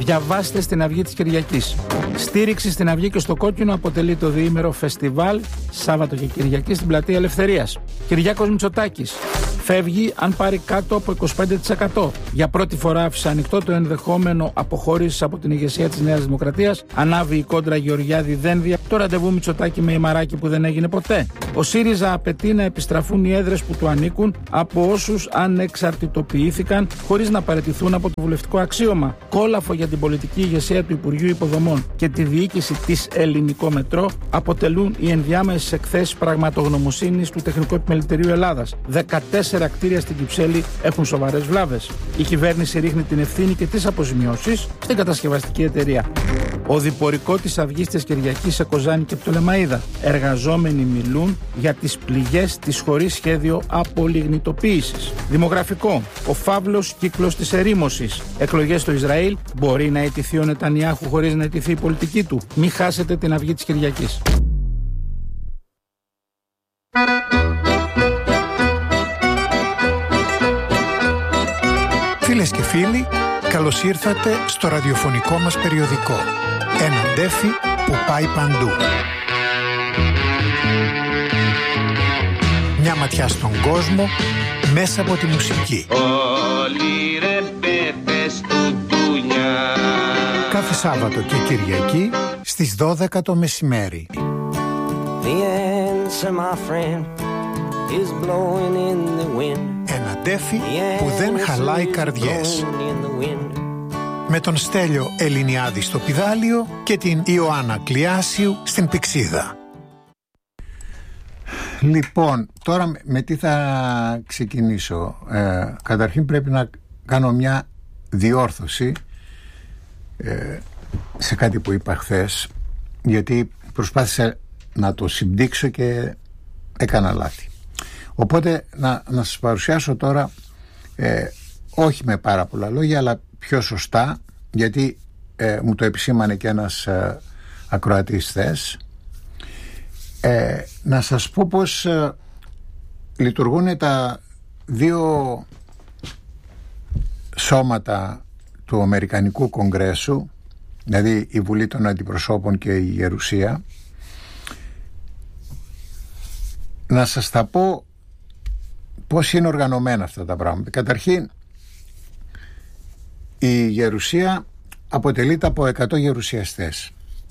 Διαβάστε στην Αυγή της Κυριακής. Στήριξη στην Αυγή και στο Κόκκινο αποτελεί το διήμερο φεστιβάλ Σάββατο και Κυριακή στην Πλατεία Ελευθερίας. Κυριάκος Μητσοτάκης φεύγει αν πάρει κάτω από 25%. Για πρώτη φορά άφησε ανοιχτό το ενδεχόμενο αποχώρησης από την ηγεσία της Νέας Δημοκρατίας. Ανάβει η κόντρα Γεωργιάδη-Δένδια. Το ραντεβού Μητσοτάκη με Ημαράκη που δεν έγινε ποτέ. Ο ΣΥΡΙΖΑ απαιτεί να επιστραφούν οι έδρες που του ανήκουν από όσους ανεξαρτητοποιήθηκαν χωρίς να παραιτηθούν από το βουλευτικό αξίωμα. Κόλαφο για την πολιτική ηγεσία του Υπουργείου Υποδομών και τη διοίκηση της Ελληνικό Μετρό αποτελούν οι ενδιάμεσες εκθέσεις πραγματογνωμοσύνης του Τεχνικού Επιμελητηρίου Ελλάδας. 14 κτίρια στην Κυψέλη έχουν σοβαρές βλάβες. Η κυβέρνηση ρίχνει την ευθύνη και τις αποζημιώσεις στην κατασκευαστική εταιρεία. Οδηπορικό της Αυγής της Κυριακής σε Κοζάνη και Πτολεμαΐδα. Εργαζόμενοι μιλούν για τις πληγές της χωρίς σχέδιο απολιγνητοποίησης. Δημογραφικό. Ο φαύλος κύκλος της ερήμωσης. Εκλογές στο Ισραήλ. Μπορεί να αιτηθεί ο Νετανιάχου χωρίς να αιτηθεί η πολιτική του. Μην χάσετε την Αυγή της Κυριακής. Φίλες και φίλοι, καλώς ήρθατε στο ραδιοφωνικό μας περιοδικό. Ένα ντέφι που πάει παντού. Μια ματιά στον κόσμο μέσα από τη μουσική. Όλοι ρε πέπες του ντουνιά. Κάθε Σάββατο και Κυριακή στις 12 το μεσημέρι. The answer, my friend, is blowing in the wind. Ένα ντέφι που δεν χαλάει καρδιές. Με τον Στέλιο Ελληνιάδη στο πηδάλιο και την Ιωάννα Κλιάσιου στην Πυξίδα. Λοιπόν, τώρα με τι θα ξεκινήσω. Καταρχήν πρέπει να κάνω μια διόρθωση σε κάτι που είπα χθες, γιατί προσπάθησα να το συμπτύξω και έκανα λάθη. Οπότε να σας παρουσιάσω τώρα όχι με πάρα πολλά λόγια, αλλά πιο σωστά, γιατί μου το επισήμανε και ένας ακροατής χθες. Να σας πω πως λειτουργούν τα δύο σώματα του Αμερικανικού Κογκρέσου, δηλαδή η Βουλή των Αντιπροσώπων και η Γερουσία. Να σας τα πω πώς είναι οργανωμένα αυτά τα πράγματα. Καταρχήν, η Γερουσία αποτελείται από 100 γερουσιαστές.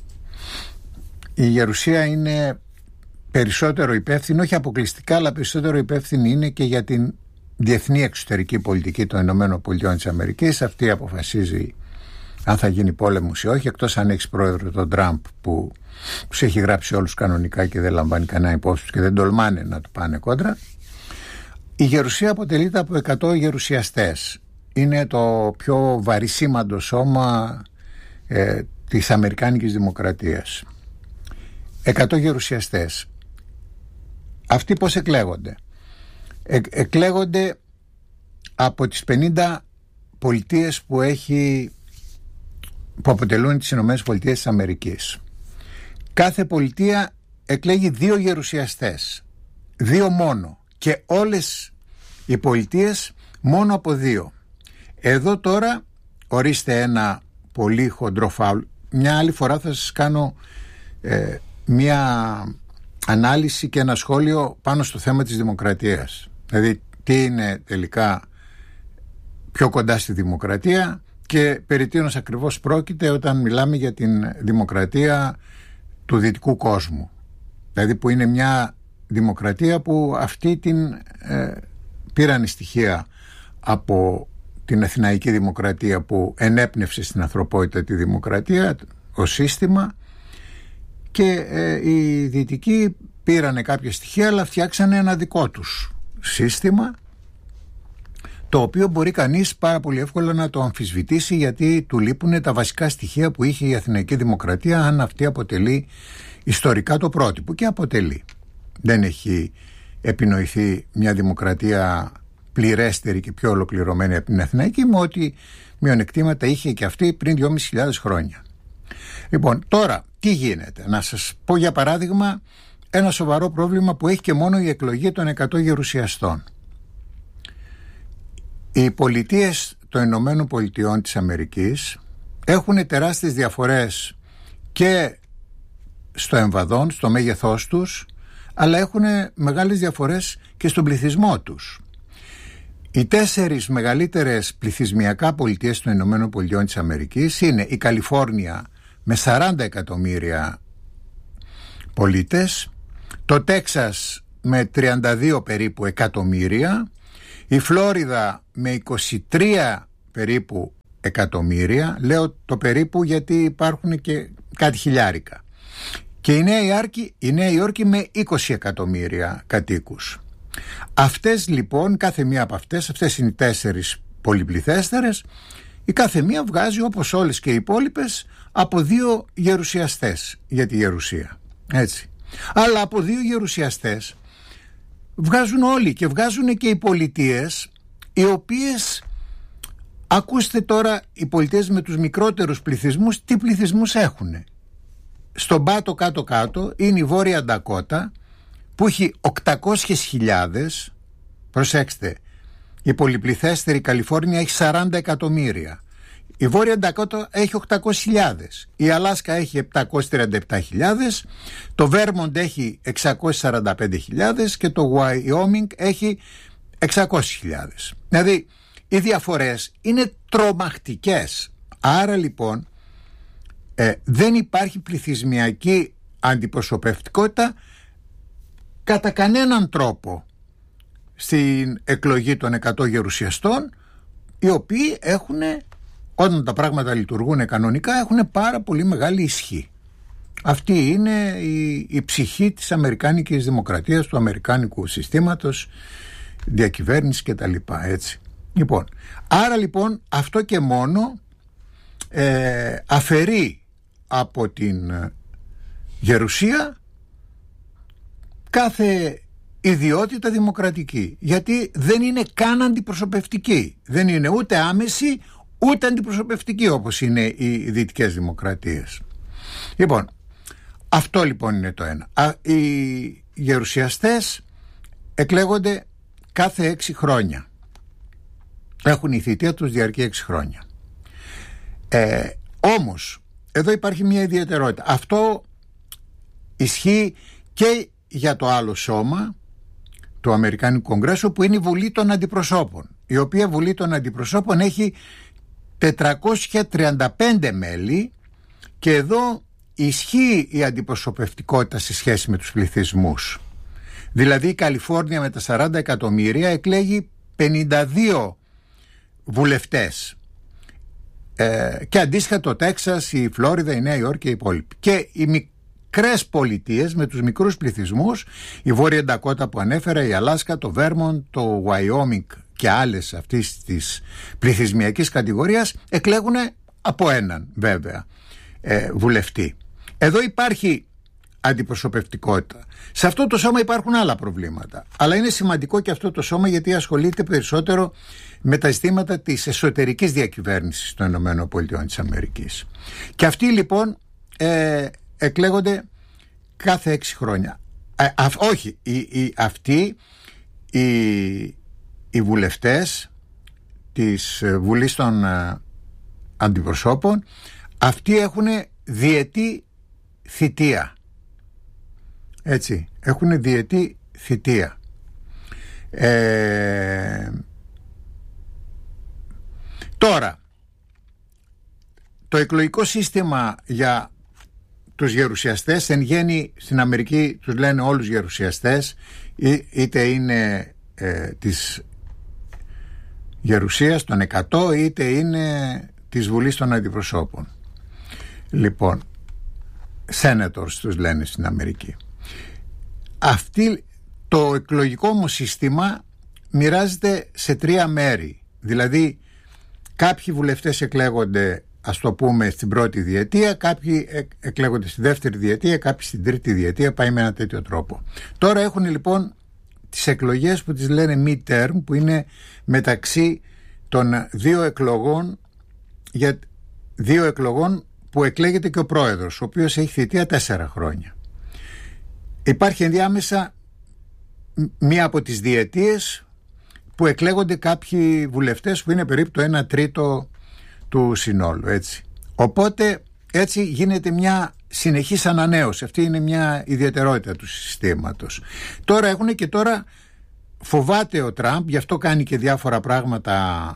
Η Γερουσία είναι περισσότερο υπεύθυνη, όχι αποκλειστικά, αλλά περισσότερο υπεύθυνη είναι και για την διεθνή εξωτερική πολιτική των ΗΠΑ. Αυτή αποφασίζει αν θα γίνει πόλεμος ή όχι, εκτός αν έχει πρόεδρο τον Τραμπ που τους έχει γράψει όλους κανονικά και δεν λαμβάνει κανένα υπόψη και δεν τολμάνε να του πάνε κόντρα. Η Γερουσία αποτελείται από 100 γερουσιαστές. Είναι το πιο βαρισίμαντο σώμα της Αμερικάνικης Δημοκρατίας. 100 γερουσιαστές. Αυτοί πώς εκλέγονται? Εκλέγονται από τις 50 πολιτείες που αποτελούν τις Ηνωμένες Πολιτείες της Αμερικής. Κάθε πολιτεία εκλέγει 2 γερουσιαστές. 2 μόνο. Και όλες οι πολιτείες μόνο από 2. Εδώ τώρα ορίστε ένα πολύ χοντρό φάουλ. Μια άλλη φορά θα σας κάνω μια ανάλυση και ένα σχόλιο πάνω στο θέμα της δημοκρατίας. Δηλαδή τι είναι τελικά πιο κοντά στη δημοκρατία και περί τίνος ακριβώς πρόκειται όταν μιλάμε για την δημοκρατία του δυτικού κόσμου. Δηλαδή που είναι μια δημοκρατία που αυτή την πήραν στοιχεία από την Αθηναϊκή Δημοκρατία που ενέπνευσε στην ανθρωπότητα τη δημοκρατία ως σύστημα, και οι δυτικοί πήρανε κάποια στοιχεία αλλά φτιάξανε ένα δικό τους σύστημα, το οποίο μπορεί κανείς πάρα πολύ εύκολα να το αμφισβητήσει, γιατί του λείπουν τα βασικά στοιχεία που είχε η Αθηναϊκή Δημοκρατία, αν αυτή αποτελεί ιστορικά το πρότυπο, και αποτελεί. Δεν έχει επινοηθεί μια δημοκρατία πληρέστερη και πιο ολοκληρωμένη από την Αθηναϊκή, με ό,τι μειονεκτήματα είχε και αυτή πριν 2.500 χρόνια. Λοιπόν, τώρα τι γίνεται? Να σας πω για παράδειγμα ένα σοβαρό πρόβλημα που έχει και μόνο η εκλογή των 100 γερουσιαστών. Οι πολιτείες των Ηνωμένων Πολιτειών της Αμερικής έχουν τεράστιες διαφορές και στο εμβαδόν, στο μέγεθός τους, αλλά έχουν μεγάλες διαφορές και στον πληθυσμό τους. Οι 4 μεγαλύτερες πληθυσμιακά πολιτείες των ΗΠΑ της Αμερικής είναι η Καλιφόρνια με 40 εκατομμύρια πολίτες, το Τέξας με 32 περίπου εκατομμύρια, η Φλόριδα με 23 περίπου εκατομμύρια, λέω το περίπου γιατί υπάρχουν και κάτι χιλιάρικα, και η Νέα Υόρκη με 20 εκατομμύρια κατοίκους. Αυτές λοιπόν, κάθε μία από αυτές είναι οι 4 πολυπληθέστερες, η κάθε μία βγάζει, όπως όλες και οι υπόλοιπες, από 2 γερουσιαστές για τη γερουσία, έτσι. Αλλά από 2 γερουσιαστές βγάζουν όλοι, και βγάζουν και οι πολιτείες, οι οποίες, ακούστε τώρα, οι πολιτείες με τους μικρότερους πληθυσμούς, τι πληθυσμούς έχουν. Στον πάτο κάτω-κάτω είναι η Βόρεια Ντακότα, που έχει 800.000, προσέξτε, η πολυπληθέστερη Καλιφόρνια έχει 40 εκατομμύρια, η Βόρεια Ντακότα έχει 800.000, η Αλάσκα έχει 737.000, το Βέρμοντ έχει 645.000 και το Wyoming έχει 600.000. Δηλαδή οι διαφορές είναι τρομακτικές. Άρα λοιπόν δεν υπάρχει πληθυσμιακή αντιπροσωπευτικότητα κατά κανέναν τρόπο στην εκλογή των 100 γερουσιαστών, οι οποίοι έχουν, όταν τα πράγματα λειτουργούν κανονικά, έχουν πάρα πολύ μεγάλη ισχύ. Αυτή είναι η ψυχή της αμερικάνικης δημοκρατίας, του αμερικάνικου συστήματος διακυβέρνηση και τα λοιπά, έτσι. Λοιπόν, άρα λοιπόν αυτό και μόνο αφαιρεί από την γερουσία κάθε ιδιότητα δημοκρατική, γιατί δεν είναι καν αντιπροσωπευτική, δεν είναι ούτε άμεση ούτε αντιπροσωπευτική όπως είναι οι δυτικές δημοκρατίες. Λοιπόν, αυτό λοιπόν είναι το ένα. Οι γερουσιαστές εκλέγονται κάθε 6 χρόνια. Έχουν η θητεία τους διαρκεί 6 χρόνια. Όμως εδώ υπάρχει μια ιδιαιτερότητα. Αυτό ισχύει και για το άλλο σώμα του Αμερικάνικου Κογκρέσου, που είναι η Βουλή των Αντιπροσώπων, η οποία Βουλή των Αντιπροσώπων έχει 435 μέλη, και εδώ ισχύει η αντιπροσωπευτικότητα σε σχέση με τους πληθυσμούς. Δηλαδή η Καλιφόρνια με τα 40 εκατομμύρια εκλέγει 52 βουλευτές, και αντίστοιχα το Τέξας, η Φλόριδα, η Νέα Υόρκη και οι υπόλοιποι. Και οι μικρές πολιτείες με τους μικρούς πληθυσμούς, η Βόρεια Ντακότα που ανέφερα, η Αλάσκα, το Βέρμοντ, το Wyoming και άλλες αυτής της πληθυσμιακής κατηγορίας, εκλέγουν από έναν βέβαια βουλευτή. Εδώ υπάρχει αντιπροσωπευτικότητα. Σε αυτό το σώμα υπάρχουν άλλα προβλήματα, αλλά είναι σημαντικό και αυτό το σώμα, γιατί ασχολείται περισσότερο με τα ζητήματα της εσωτερικής διακυβέρνησης των ΗΠΑ. Και αυτοί λοιπόν εκλέγονται κάθε 6 χρόνια. Όχι, αυτοί οι βουλευτές της Βουλής των Αντιπροσώπων, αυτοί έχουν διετή θητεία. Έτσι, έχουν διετή θητεία. Τώρα, το εκλογικό σύστημα για τους γερουσιαστές, εν γέννη στην Αμερική τους λένε όλους γερουσιαστές, είτε είναι της γερουσίας των 100, είτε είναι της Βουλής των Αντιπροσώπων. Λοιπόν, senators τους λένε στην Αμερική. Το εκλογικό μου σύστημα μοιράζεται σε 3 μέρη. Δηλαδή κάποιοι βουλευτές εκλέγονται, ας το πούμε, στην πρώτη διετία, κάποιοι εκλέγονται στη δεύτερη διετία, κάποιοι στην τρίτη διετία, πάει με ένα τέτοιο τρόπο. Τώρα έχουν λοιπόν τις εκλογές που τις λένε mid-term, που είναι μεταξύ των 2 εκλογών, για 2 εκλογών που εκλέγεται και ο πρόεδρος, ο οποίος έχει θητεία 4 χρόνια. Υπάρχει ενδιάμεσα μία από τις διετίες που εκλέγονται κάποιοι βουλευτές, που είναι περίπου το 1/3 του συνόλου, έτσι. Οπότε έτσι γίνεται μια συνεχής ανανέωση. Αυτή είναι μια ιδιαιτερότητα του συστήματος. Τώρα φοβάται ο Τραμπ, γι' αυτό κάνει και διάφορα πράγματα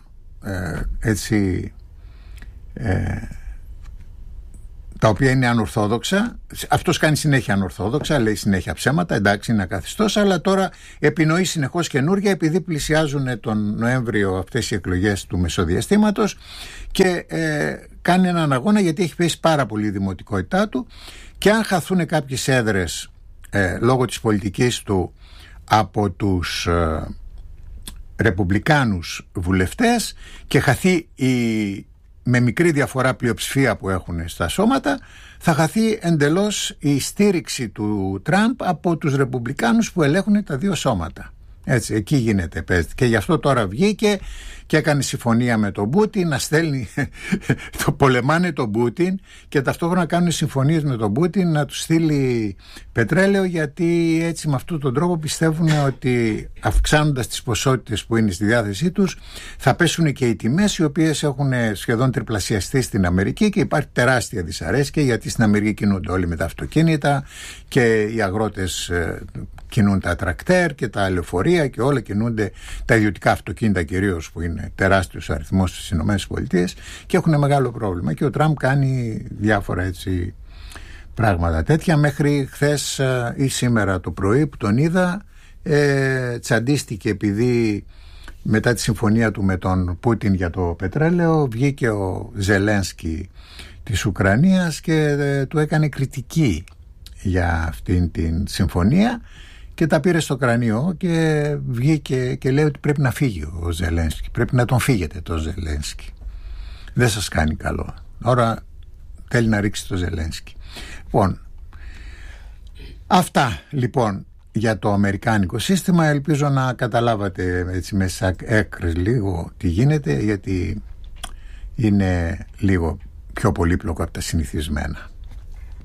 τα οποία είναι ανορθόδοξα. Αυτός κάνει συνέχεια ανορθόδοξα, λέει συνέχεια ψέματα, εντάξει, είναι ακαθιστός, αλλά τώρα επινοεί συνεχώς καινούργια, επειδή πλησιάζουν τον Νοέμβριο αυτές οι εκλογές του μεσοδιαστήματος, και κάνει έναν αγώνα, γιατί έχει πέσει πάρα πολύ η δημοτικότητά του, και αν χαθούν κάποιες έδρες λόγω της πολιτικής του από τους ρεπουμπλικάνους βουλευτές και χαθεί με μικρή διαφορά πλειοψηφία που έχουν στα σώματα, θα χαθεί εντελώς η στήριξη του Τραμπ από τους ρεπουμπλικάνους που ελέγχουν τα δύο σώματα. Έτσι, εκεί γίνεται, παίζεται. Και γι' αυτό τώρα βγήκε και έκανε συμφωνία με τον Πούτιν, να στέλνει, πολεμάνε τον Πούτιν, και ταυτόχρονα κάνουν συμφωνίες με τον Πούτιν να του στείλει πετρέλαιο, γιατί έτσι με αυτόν τον τρόπο πιστεύουν ότι αυξάνοντας τις ποσότητες που είναι στη διάθεσή τους θα πέσουν και οι τιμές, οι οποίες έχουν σχεδόν τριπλασιαστεί στην Αμερική, και υπάρχει τεράστια δυσαρέσκεια, γιατί στην Αμερική κινούνται όλοι με τα αυτοκίνητα και οι αγρότες κινούν τα τρακτέρ και τα λεωφορεία, και όλα κινούνται, τα ιδιωτικά αυτοκίνητα κυρίως, που είναι τεράστιος αριθμός στις ΗΠΑ, και έχουν μεγάλο πρόβλημα. Και ο Τραμπ κάνει διάφορα έτσι πράγματα τέτοια, μέχρι χθες ή σήμερα το πρωί που τον είδα, τσαντίστηκε, επειδή μετά τη συμφωνία του με τον Πούτιν για το πετρέλαιο βγήκε ο Ζελένσκι της Ουκρανίας και του έκανε κριτική για αυτήν την συμφωνία, και τα πήρε στο κρανίο και βγήκε και λέει ότι πρέπει να φύγει ο Ζελένσκι, πρέπει να τον φύγετε το Ζελένσκι, δεν σας κάνει καλό. Τώρα θέλει να ρίξει το Ζελένσκι. Λοιπόν, αυτά λοιπόν για το αμερικάνικο σύστημα. Ελπίζω να καταλάβατε έτσι μέσα έκρες λίγο τι γίνεται, γιατί είναι λίγο πιο πολύπλοκο από τα συνηθισμένα.